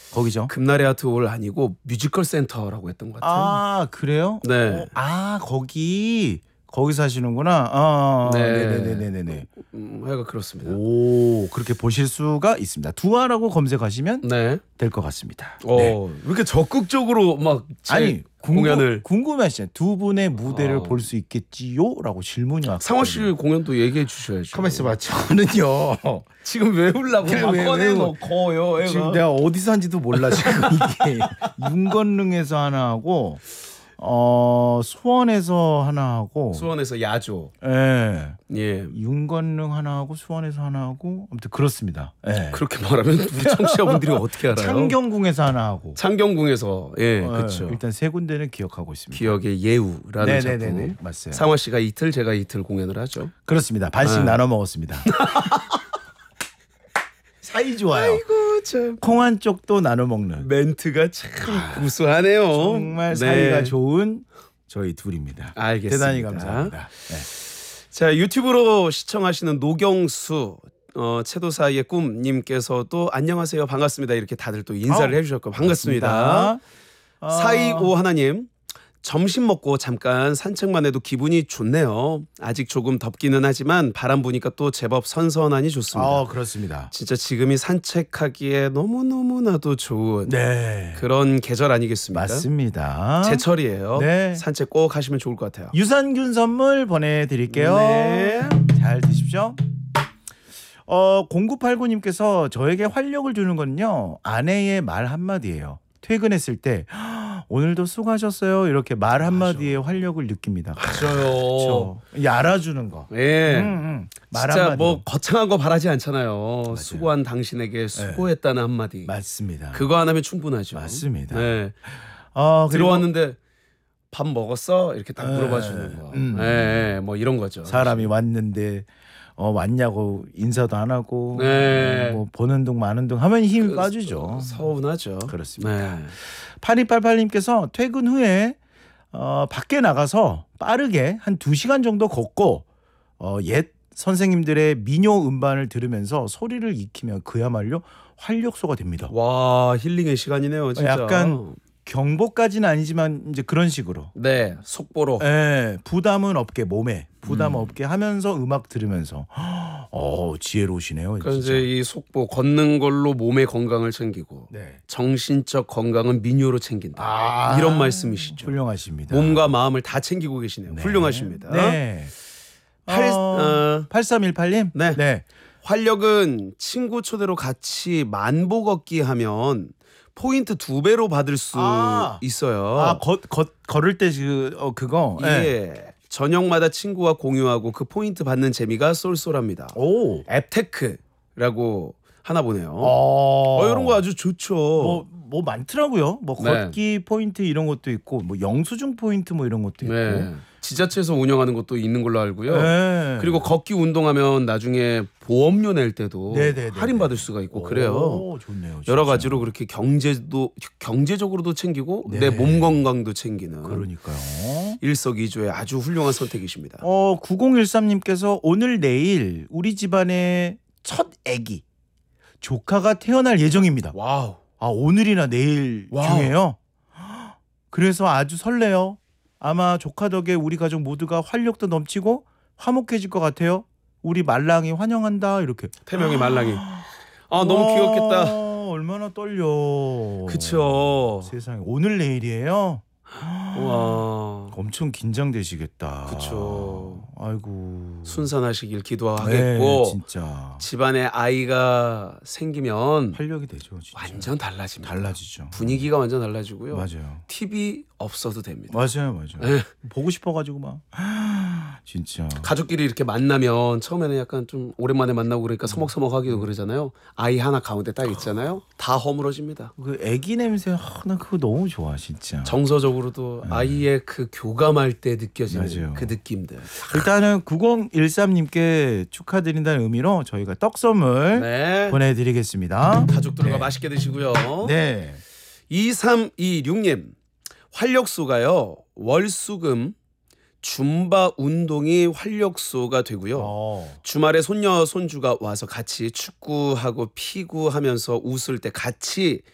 거기죠. 금나래 아트홀 아니고 뮤지컬 센터라고 했던 것 같아요. 아 그래요? 네. 거기 사시는구나. 네. 네네네네네. 하여간 그렇습니다. 오 그렇게 보실 수가 있습니다. 두아라고 검색하시면 네. 될 것 같습니다. 왜 이렇게 적극적으로 막 아니 공연을 궁금하시죠? 두 분의 무대를 볼 수 있겠지요?라고 질문이 왔어요. 상화 씨 공연도 얘기해 주셔야죠. 가만 있어봐. 저는요. 지금 왜 울라고 그래, 막 왜 꺼내놓고요. 애가. 지금 내가 어디서 한지도 몰라 지금 이게 윤건릉에서 하나 하고 수원에서 하나 하고 수원에서 야조. 예. 예. 윤건릉 하나 하고 수원에서 하나 하고 아무튼 그렇습니다. 예. 그렇게 말하면 우리 청취자분들이 어떻게 알아요? 창경궁에서 하나 하고 창경궁에서 그렇죠. 일단 세 군데는 기억하고 있습니다. 기억의 예우라는 작품. 맞아요. 상화 씨가 이틀 제가 이틀 공연을 하죠. 그렇습니다. 반씩 나눠 먹었습니다. 사이 좋아요. 아이고 참. 콩 한 쪽도 나눠 먹는. 멘트가 참 구수하네요. 정말 사이가 좋은 저희 둘입니다. 알겠습니다. 대단히 감사합니다. 네. 자 유튜브로 시청하시는 노경수 채도사의 꿈님께서도 안녕하세요 반갑습니다 이렇게 다들 또 인사를 해주셨고 반갑습니다. 425 하나님 점심 먹고 잠깐 산책만 해도 기분이 좋네요. 아직 조금 덥기는 하지만 바람 부니까 또 제법 선선하니 좋습니다. 그렇습니다. 진짜 지금이 산책하기에 너무너무나도 좋은 그런 계절 아니겠습니까? 맞습니다. 제철이에요. 네. 산책 꼭 하시면 좋을 것 같아요. 유산균 선물 보내드릴게요. 네. 잘 드십시오. 0989님께서 저에게 활력을 주는 건요 아내의 말 한마디예요. 퇴근했을 때 오늘도 수고하셨어요 이렇게 말 한마디에 활력을 느낍니다. 맞아요. 알아주는 거. 예. 말 진짜 한마디. 뭐 거창한 거 바라지 않잖아요. 수고한 당신에게 수고했다는 한마디. 맞습니다. 그거 안 하면 충분하죠. 맞습니다. 네. 그리고 들어왔는데 밥 먹었어? 이렇게 딱 물어봐 주는 거. 뭐 이런 거죠. 사람이 왔는데 왔냐고 인사도 안 하고 뭐 보는 둥 마는 둥 하면 힘이 빠지죠. 서운하죠. 그렇습니다. 8288님께서 퇴근 후에 밖에 나가서 빠르게 한 2시간 정도 걷고 옛 선생님들의 민요 음반을 들으면서 소리를 익히면 그야말로 활력소가 됩니다. 와 힐링의 시간이네요. 진짜. 약간 경보까지는 아니지만 이제 그런 식으로. 네, 속보로. 부담은 없게 몸에 부담 없게 하면서 음악 들으면서 지혜로우시네요. 그러니까 이제 이 속보 걷는 걸로 몸의 건강을 챙기고 정신적 건강은 민요로 챙긴다. 이런 말씀이시죠. 훌륭하십니다. 몸과 마음을 다 챙기고 계시네요. 훌륭하십니다. 네. 8318님. 네. 활력은 친구 초대로 같이 만보 걷기 하면 포인트 2배로 받을 수 있어요. 걸을 때 그거. 예. 저녁마다 친구와 공유하고 그 포인트 받는 재미가 쏠쏠합니다. 앱테크라고 하나 보네요. 이런 거 아주 좋죠. 뭐 많더라고요. 뭐 걷기 포인트 이런 것도 있고 뭐 영수증 포인트 뭐 이런 것도 있고. 지자체에서 운영하는 것도 있는 걸로 알고요. 그리고 걷기 운동하면 나중에 보험료 낼 때도 할인받을 수가 있고 그래요. 좋네요. 여러 가지로 그렇게 경제적으로도 챙기고 내 몸 건강도 챙기는. 그러니까요. 일석이조의 아주 훌륭한 선택이십니다. 9013님께서 오늘 내일 우리 집안의 첫 아기 조카가 태어날 예정입니다. 와우. 오늘이나 내일 중에요. 그래서 아주 설레요. 아마 조카 덕에 우리 가족 모두가 활력도 넘치고 화목해질 것 같아요. 우리 말랑이 환영한다 이렇게. 태명이 말랑이. 너무 귀엽겠다. 얼마나 떨려. 그쵸. 세상에 오늘 내일이에요. 와. 엄청 긴장되시겠다. 그쵸. 아이고. 순산하시길 기도하겠고. 진짜. 집안에 아이가 생기면 활력이 되죠. 진짜. 완전 달라집니다. 달라지죠. 분위기가 완전 달라지고요. 맞아요. TV 없어도 됩니다. 맞아요. 보고 싶어가지고 막. 진짜. 가족끼리 이렇게 만나면 처음에는 약간 좀 오랜만에 만나고 그러니까 서먹서먹하기도 그러잖아요. 아이 하나 가운데 딱 있잖아요. 다 허물어집니다. 그 아기 냄새 나 그거 너무 좋아 진짜. 정서적으로도 아이의 그 교감할 때 느껴지는 맞아요. 그 느낌들. 일단은 9013님께 축하드린다는 의미로 저희가 떡 선물 보내드리겠습니다. 가족들과 맛있게 드시고요. 네. 2326님 활력소가요. 월수금 줌바 운동이 활력소가 되고요. 주말에 손녀 손주가 와서 같이 축구하고 피구하면서 웃을 때 같이